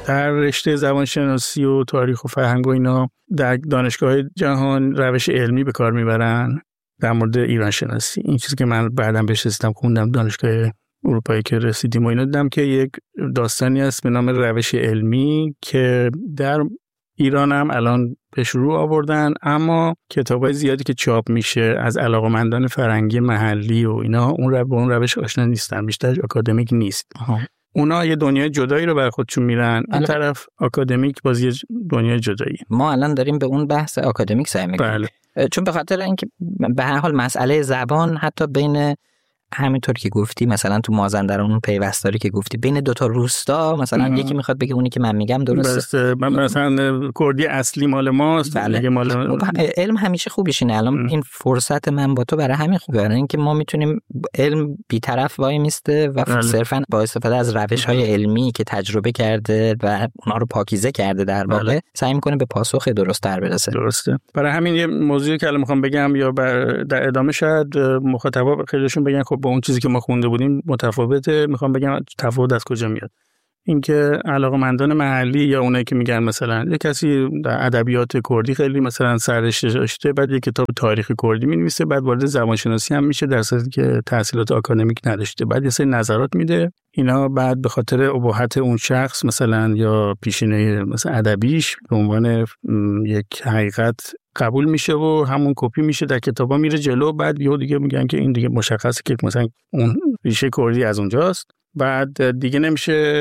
در رشته زبانشناسی و تاریخ و فرهنگ و اینا در دانشگاه جهان روش علمی به کار میبرن در مورد ایران شناسی. این چیزی که من بعداً بهش رسیدم، خوندم دانشگاه اروپایی که رسیدیم و اینا، دیدم که یک داستانی هست به نام روش علمی که در ایران هم الان پیش رو آوردن، اما کتابای زیادی که چاپ میشه از علاقه‌مندان فرهنگی محلی و اینا اون روش آشنا نیستن، بیشتر اکادمیک نیست. اونا یه دنیای جدایی رو بر خودشون میرن، این طرف اکادمیک بازی دنیای جدایی. ما الان داریم به اون بحث اکادمیک سعی میکنیم. بله. چون به خاطر اینکه به هر حال مسئله زبان حتی بین همینطور که گفتی مثلا تو مازندران اون پیوستاری که گفتی بین دوتا روستا مثلا یکی میخواد بگه اونی که من میگم درسته، مثلا کردی اصلی مال ماست. بله. مال علم همیشه خوبیش اینه. الان این فرصت من با تو برای همین خوبه، برای اینکه ما میتونیم علم بی‌طرف وای میسته و صرفا با استفاده از روش‌های علمی که تجربه کرده و اونا رو پاکیزه کرده در واقع سعی میکنه به پاسخ درست‌تر برسه. درسته. برای همین یه موضوعی که الان میخوام بگم یا در ادامه شاید مخاطبا خیلیشون بگن خب با اون چیزی که ما خونده بودیم متفاوته. میخوام بگم تفاوت از کجا میاد. اینکه علاقه‌مندان محلی یا اونایی که میگن مثلا یه کسی در ادبیات کردی خیلی مثلا سررشته داشته، بعد یه کتاب تاریخ کردی می‌نویسه، بعد وارد زبانشناسی هم میشه در صورتی که تحصیلات آکادمیک نداشته، بعد یه سری نظرات میده، اینا بعد به خاطر اباحت اون شخص مثلا یا پیشینه مثلا ادبیش به عنوان یک حقیقت قبول میشه و همون کپی میشه در کتابا میره جلو. بعد یهو دیگه میگن که این دیگه مشخصه که مثلا اون ریشه کردی از اونجاست، بعد دیگه نمیشه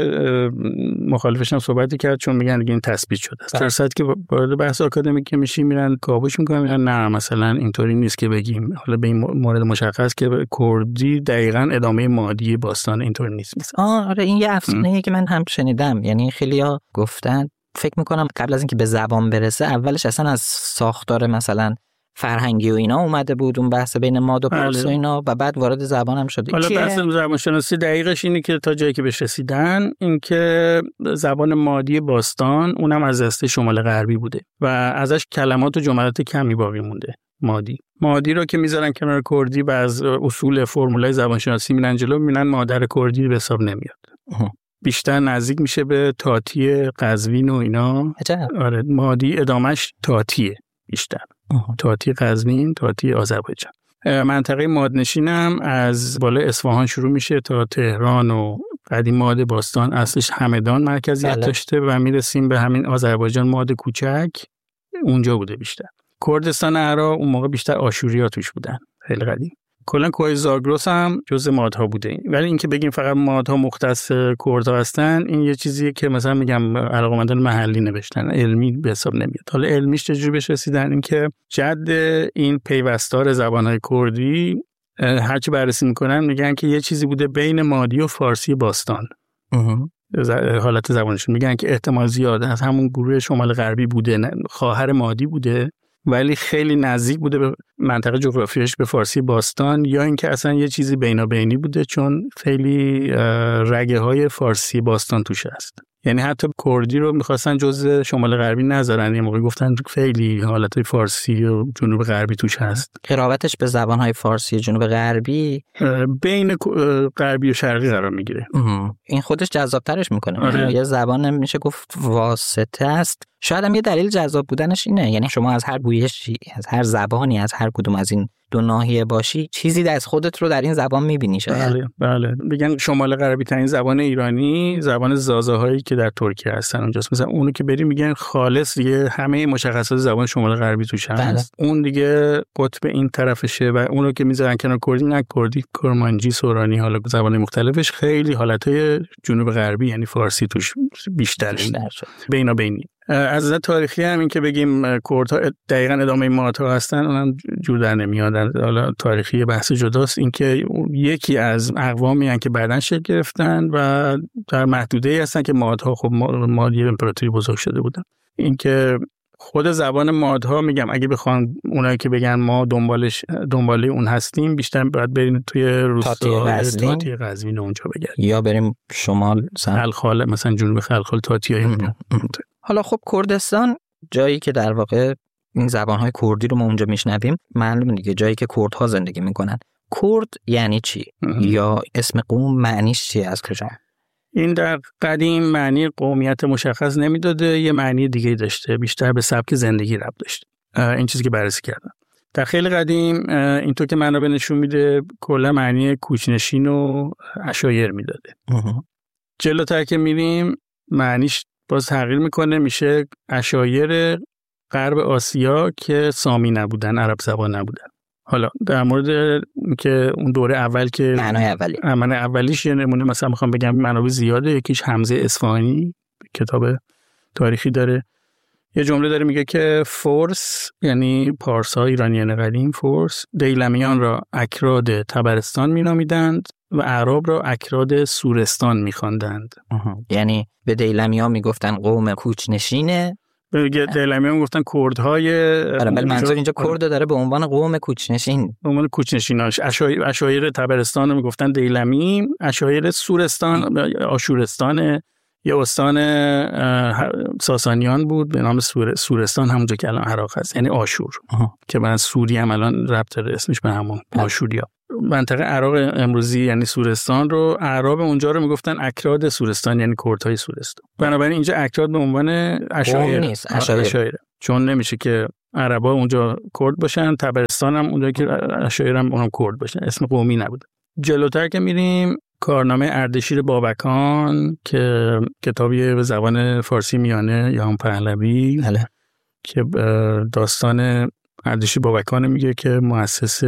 مخالفش هم صحبتی کرد چون میگن دیگه این تثبیت شده است. در صورتی که وارد بحث آکادمیک که میشی میرن کاوش میکنن، میگن نه مثلا اینطوری نیست که بگیم حالا به این مورد مشخص که کردی دقیقاً ادامه مادی باستان اینطور نیست مثلا. آره این یه افسانه‌ایه که من هم شنیدم، یعنی خیلیا گفتن فکر میکنم قبل از اینکه به زبان برسه اولش اصلا از ساختار مثلا فرهنگی و اینا اومده بود اون بحث بین ماد و پرس و اینا و بعد وارد زبان هم شده. حالا بحث زبانشناسی دقیقش اینه که تا جایی که بهش رسیدن این که زبان مادی باستان اونم از دسته شمال غربی بوده و ازش کلمات و جملات کمی باقی مونده. مادی رو که میذارن کنار کردی و از اصول فرمولای زبانشناسی میرن جلو، میبینن مادر کردی به حساب نمیاد. بیشتر نزدیک میشه به تاتی قزوین و اینا. آره مادی ادامش تاتیه بیشتر. تاتی قزوین، تاتی آذربایجان. منطقه مادنشینم از بالای اصفهان شروع میشه تا تهران و قدیم ماد باستان اصلش همدان مرکزیت داشته و میرسیم به همین آذربایجان ماد کوچک اونجا بوده بیشتر. کردستان عراق اون موقع بیشتر آشوریا توش بودن، خیلی قدیم. کلا کوه زاگرس هم جزء مادها بوده، ولی اینکه بگیم فقط مادها مختص کردها هستن این یه چیزیه که مثلا میگم علاقه‌مندان محلی نوشتن، علمی به حساب نمیاد. حالا علمیش چجوری بهش رسیدن؟ این که جد این پیوستار زبان‌های کردی هرچی بررسی میکنن میگن که یه چیزی بوده بین مادی و فارسی باستان. حالت زبانشون میگن که احتمال زیاد از همون گروه شمال غربی بوده، خواهر مادی بوده ولی خیلی نزدیک بوده به منطقه جغرافیایش به فارسی باستان، یا اینکه اصلا یه چیزی بینابینی بوده چون خیلی رگه های فارسی باستان توش هست. یعنی حتی کردی رو میخواستن جزء شمال غربی نذارن، یه موقعی گفتن خیلی حالت فارسی و جنوب غربی توش هست. قرابتش به زبانهای فارسی جنوب غربی بین غربی و شرقی قرار میگیره. این خودش جذابترش میکنه. آره. یه زبان میشه گفت واسطه است. شاید هم یه دلیل جذاب بودنش اینه، یعنی شما از هر گویشی، از هر زبانی، از هر کدوم از این دو ناحیه باشی چیزی از خودت رو در این زبان میبینی. بله بله. میگن شمال غربی ترین زبان ایرانی زبان زازه هایی که در ترکیه هستن اونجاست. مثلا اونو که بری میگن خالص دیگه همه مشخصات زبان شمال غربی توش هست. اون دیگه قطب این طرفشه و اونو که میذارن کنار کردی، نه کردی، کرمانجی، سورانی، حالا زبان مختلفش خیلی حالتهای جنوب غربی یعنی فارسی توش بیشتر شد. بینابینی. از نظر تاریخی هم این که بگیم کردها دقیقاً ادامه مادها هستن اونم جور در نمیاد. حالا تاریخی بحث جداست. این که یکی از اقوامی هستن که بعداً شکل گرفتن و در محدوده‌ای هستن که مادها خب مادی امپراتوری بزرگ شده بودن. این که خود زبان مادها میگم اگه بخوان اونایی که بگن ما دنباله اون هستیم بیشتر باید بریم توی تاتی قزوین اونجا بگردیم یا بریم شمال خلخال مثلا جنوب خلخال تاتیای حالا خب کردستان جایی که در واقع این زبان‌های کردی رو ما اونجا میشنویم، معلومه دیگه جایی که کردها زندگی میکنن. کرد یعنی چی؟ یا اسم قوم معنیش چیه؟ از کجا؟ این در قدیم معنی قومیت مشخص نمیداده، یه معنی دیگه داشته، بیشتر به سبک زندگی ربط داشته. این چیزی که بررسی کردم. در خیلی قدیم اینطور که منابع نشون میده کلا معنی کوچنشین و عشایر میداده. جلوتر که میریم معنیش باز تغییر میکنه، میشه عشایر غرب آسیا که سامی نبودن، عرب زبان نبودن. حالا در مورد که اون دوره اول که معنی اولیش یه نمونه مثلا میخوام بگم منابع زیاده. یکیش حمزه اصفهانی کتاب تاریخی داره، یه جمله داره میگه که فورس یعنی پارسا ایرانیان قدیم، فورس دیلمیان را اکراد تبرستان مینامیدند و اعراب را اکراد سورستان میخواندند. یعنی به دیلمیان میگفتن قوم کوچنشینه، به دیلمیان میگفتن کردهای. ولی منظور اینجا کرد داره به عنوان قوم کوچنشین، به عنوان کوچنشیناش. عشایر تبرستان رو میگفتن دیلمی، عشایر سورستان آشورستان یه استان ساسانیان بود به نام سورستان، همونجا که الان عراق هست، یعنی آشور که بعد سوریه هم الان ربط داره اسمش به همون آشوریا. منطقه عراق امروزی یعنی سورستان رو اعراب اونجا رو میگفتن اکراد سورستان، یعنی کردهای سورستان. بنابراین اینجا اکراد به عنوان عشایر نیست، عشایر، چون نمیشه که عربا اونجا کرد باشن، تبرستان هم اونجا که عشایر هم اونم کرد باشن، اسم قومی نبود. جلوتر که میریم کارنامه اردشیر بابکان که کتابی به زبان فارسی میانه یا هم پهلوی که داستان اردشیر بابکان میگه که مؤسس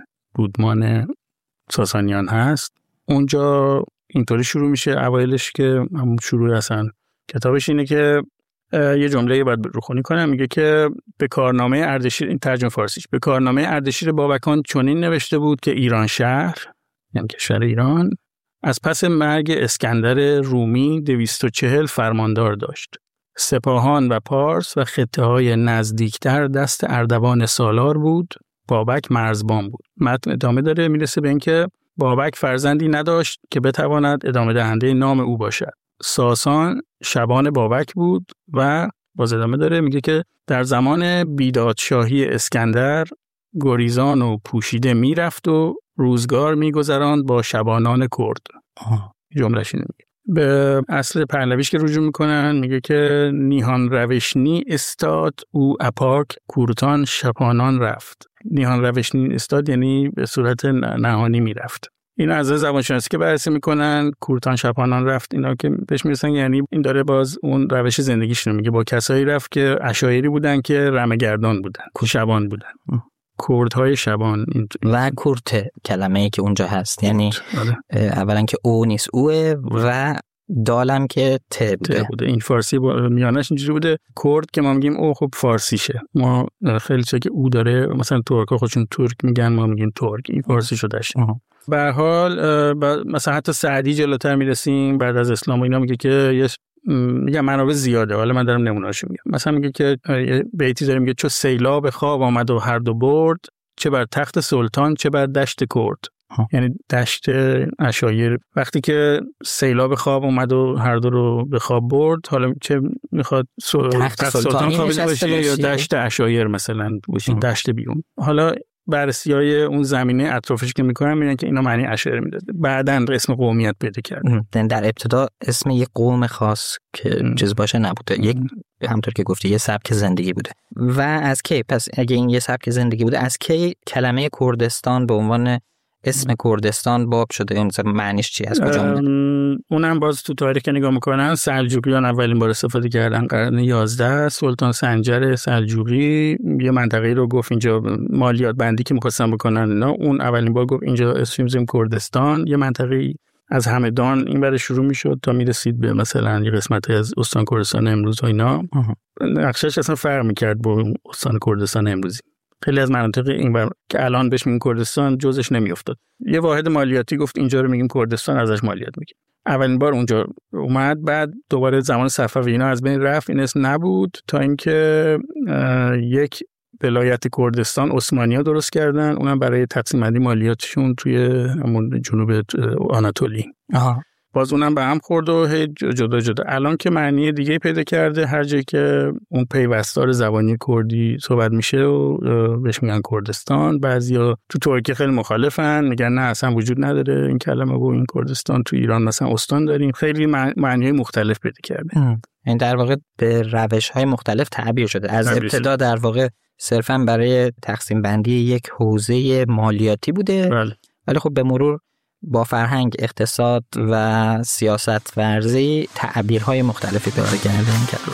رودمان ساسانیان هست. اونجا اینطوری شروع میشه اوایلش که همون شروع اصلا کتابش اینه که یه جمله باید روخونی کنم، میگه که به کارنامه اردشیر، این ترجمه فارسیش، به کارنامه اردشیر بابکان چنین نوشته بود که ایران شهر یعنی کشور ایران از پس مرگ اسکندر رومی 240 فرماندار داشت. سپاهان و پارس و خطه‌های نزدیکتر دست اردوان سالار بود. بابک مرزبان بود. متن ادامه داره، میرسه به اینکه بابک فرزندی نداشت که بتواند ادامه دهنده نام او باشد. ساسان شبان بابک بود و باز ادامه داره میگه که در زمان بیدادشاهی اسکندر گریزان و پوشیده میرفت و روزگار میگذراند با شبانان کرد. جمله‌ش اینه. به اصل پهلویش که رجوع میکنن میگه که نیهان روشنی استاد او اپاک کورتان شپانان رفت. نیهان روشنی استاد یعنی به صورت نهانی میرفت. این از زبانشناسی که بررسی میکنن کورتان شپانان رفت، اینا که بهش میرسن یعنی این داره باز اون روش زندگیش رو میگه. با کسایی رفت که عشایری بودن که رمه‌گردان بودن، شبان بودن، کردهای شبان. و کورت کلمه‌ای که اونجا هست یعنی اولا که او نیست اوه و دالم که ت بوده. این فارسی میانش اینجوری بوده. کرد که ما میگیم او خب فارسیشه، ما خیلی چه که او داره، مثلا ترک‌ها خودشون ترک میگن، ما میگیم ترک، این فارسی شده شه. به هر حال مثلا حتی سعدی جلوتر میرسیم بعد از اسلام و اینا میگه که میگم منابع زیاده، حالا من دارم نمونه‌اشو میگم. مثلا میگه که بیتی داره میگه چو سیلاب خواب آمد و هر دو برد، چه بر تخت سلطان چه بر دشت کرد. یعنی دشت عشایر وقتی که سیلاب خواب اومد و هر دو رو به خواب برد، حالا چه میخواد تخت سلطان خوابیده باشه یا دشت عشایر مثلا باشه، دشت بیرون. حالا بررسی‌های اون زمینه اطرافش که میکنن میگن که اینا معنی عشایر میداده، بعدن اسم قومیت پیدا کرد. در ابتدا اسم یک قوم خاص که چیز باشه نبوده، یک همونطور که گفتی یه سبک زندگی بوده. و از کی پس اگه این یه سبک زندگی بوده، از کی کلمه کردستان به عنوان اسم کردستان باب شده؟ این معنیش چی، از کجا اومده؟ اونم باز تو تاریخ که نگاه میکنن سلجوقیان اولین بار استفاده کردن قرن 11. سلطان سنجر سلجوقی یه منطقه‌ای رو گفت اینجا مالیات بندی که می‌خواستن بکنن اینا، اون اولین بار گفت اینجا اسم کردستان. یه منطقه‌ای از همدان این برای شروع میشد تا میرسید به مثلا یه قسمتی از استان کردستان امروز و اینا. نقشش اصلا فرق می‌کرد با استان کردستان امروزی. خیلی از مناطق این که الان بهش میگیم کردستان جزش نمیافتاد. یه واحد مالیاتی گفت اینجا رو میگیم کردستان، ازش مالیات میگیم. اولین بار اونجا اومد، بعد دوباره زمان صفوی اینا از بین رفت، این اسم نبود تا اینکه یک ولایت کردستان عثمانی‌ها درست کردن، اونم برای تقسیم بندی مالیاتشون توی همون جنوب آناتولی. باز اونم به هم خورد و جدا جدا. الان که معنی دیگه پیدا کرده، هر جایی که اون پیوستار زبانی کردی صحبت میشه و بهش میگن کردستان. بعضیا تو ترکیه خیلی مخالفن، میگن نه اصلا وجود نداره این کلمه و این کردستان. تو ایران مثلا استان داریم. خیلی معنی مختلف پیدا کرده. این در واقع به روش‌های مختلف تعبیر شده. از ابتدا در واقع صرفاً برای تقسیم بندی یک حوزه مالیاتی بوده. بله. ولی خب به مرور با فرهنگ، اقتصاد و سیاست ورزی تعبیرهای مختلفی پیدا کرده این کلمه.